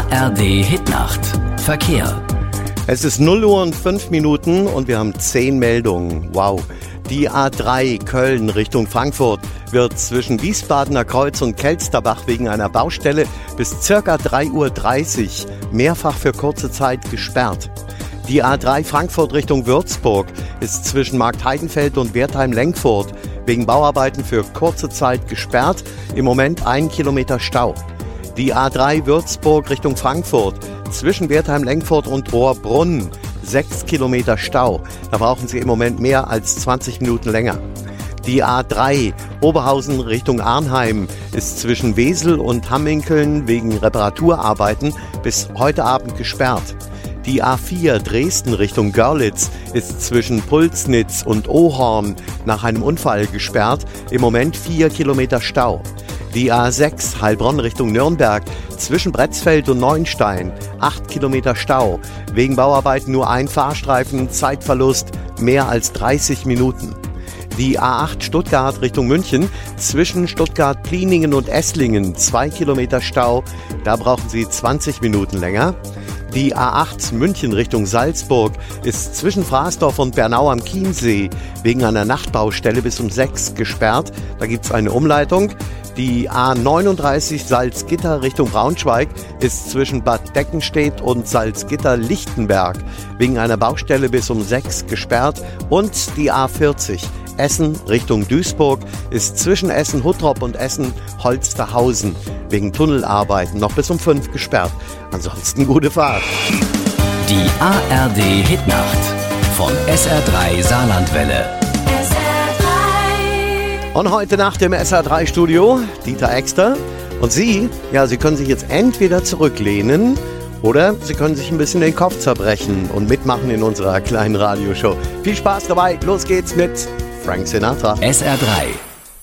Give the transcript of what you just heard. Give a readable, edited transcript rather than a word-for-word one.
ARD Hitnacht. Verkehr. Es ist 0 Uhr und 5 Minuten und wir haben 10 Meldungen. Wow. Die A3 Köln Richtung Frankfurt wird zwischen Wiesbadener Kreuz und Kelsterbach wegen einer Baustelle bis ca. 3:30 Uhr mehrfach für kurze Zeit gesperrt. Die A3 Frankfurt Richtung Würzburg ist zwischen Marktheidenfeld und Wertheim-Lenkfurt wegen Bauarbeiten für kurze Zeit gesperrt. Im Moment 1 Kilometer Stau. Die A3 Würzburg Richtung Frankfurt zwischen Wertheim-Lenkfurt und Rohrbrunn 6 Kilometer Stau. Da brauchen Sie im Moment mehr als 20 Minuten länger. Die A3 Oberhausen Richtung Arnheim ist zwischen Wesel und Hamminkeln wegen Reparaturarbeiten bis heute Abend gesperrt. Die A4 Dresden Richtung Görlitz ist zwischen Pulsnitz und Ohorn nach einem Unfall gesperrt. Im Moment 4 Kilometer Stau. Die A6 Heilbronn Richtung Nürnberg zwischen Bretzfeld und Neuenstein 8 Kilometer Stau. Wegen Bauarbeiten nur ein Fahrstreifen, Zeitverlust mehr als 30 Minuten. Die A8 Stuttgart Richtung München zwischen Stuttgart-Pliningen und Esslingen 2 Kilometer Stau. Da brauchen Sie 20 Minuten länger. Die A8 München Richtung Salzburg ist zwischen Frasdorf und Bernau am Chiemsee wegen einer Nachtbaustelle bis um 6 gesperrt. Da gibt es eine Umleitung. Die A39 Salzgitter Richtung Braunschweig ist zwischen Bad Deckenstedt und Salzgitter-Lichtenberg wegen einer Baustelle bis um 6 gesperrt. Und die A40 Essen Richtung Duisburg ist zwischen Essen-Huttrop und Essen-Holsterhausen wegen Tunnelarbeiten noch bis um 5 gesperrt. Ansonsten gute Fahrt. Die ARD Hitnacht von SR3 Saarlandwelle. Und heute Nacht im SR3-Studio Dieter Exter. Und Sie können sich jetzt entweder zurücklehnen oder Sie können sich ein bisschen den Kopf zerbrechen und mitmachen in unserer kleinen Radioshow. Viel Spaß dabei. Los geht's mit Frank Sinatra. SR3